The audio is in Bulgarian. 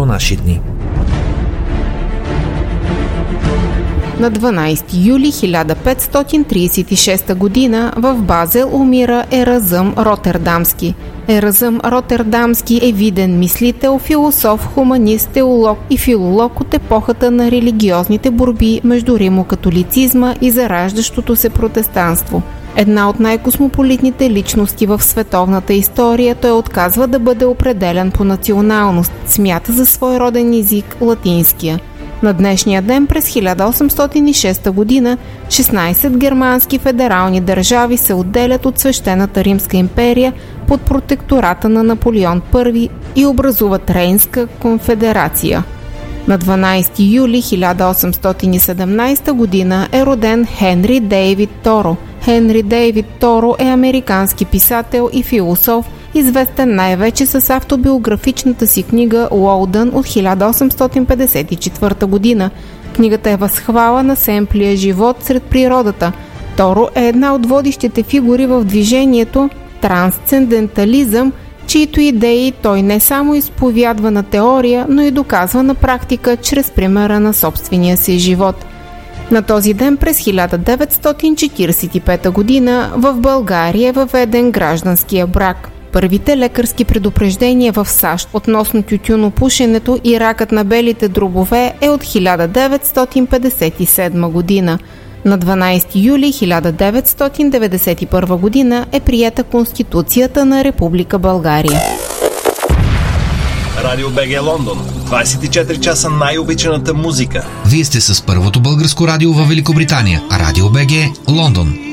до наши дни. На 12 юли 1536 година в Базел умира Еразъм Ротердамски. Еразъм Ротердамски е виден мислител, философ, хуманист, теолог и филолог от епохата на религиозните борби между римокатолицизма и зараждащото се протестанство. Една от най-космополитните личности в световната история, той отказва да бъде определен по националност, смята за свой роден език латинския. На днешния ден през 1806 година 16 германски федерални държави се отделят от Свещената Римска империя под протектората на Наполеон I и образуват Рейнска конфедерация. На 12 юли 1817 година е роден Хенри Дейвид Торо. Хенри Дейвид Торо е американски писател и философ, известен най-вече с автобиографичната си книга «Лоудън» от 1854 година. Книгата е възхвала на семплия живот сред природата. Торо е една от водещите фигури в движението трансцендентализъм, чието идеи той не само изповядва на теория, но и доказва на практика чрез примера на собствения си живот. На този ден през 1945 година в България е въведен гражданския брак. Първите лекарски предупреждения в САЩ относно тютюнопушенето и ракът на белите дробове е от 1957 година. На 12 юли 1991 година е приета Конституцията на Република България. Радио БГ Лондон. 24 часа най-обичаната музика. Вие сте с първото българско радио във Великобритания. Радио БГ Лондон.